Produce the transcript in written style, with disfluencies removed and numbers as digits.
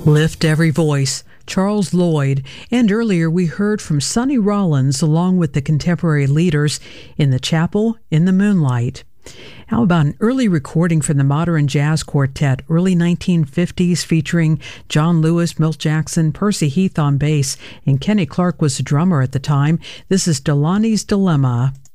Lift Every Voice, Charles Lloyd, and earlier we heard from Sonny Rollins along with the contemporary leaders in the Chapel in the Moonlight. How about an early recording from the Modern Jazz Quartet, early 1950s, featuring John Lewis, Milt Jackson, Percy Heath on bass, and Kenny Clarke was the drummer at the time. This is Delaney's Dilemma.